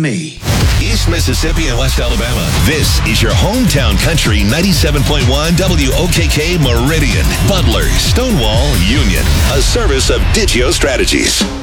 me. East Mississippi and West Alabama. This is your hometown country 97.1 WOKK Meridian, Butler, Stonewall, Union. A service of Digio Strategies.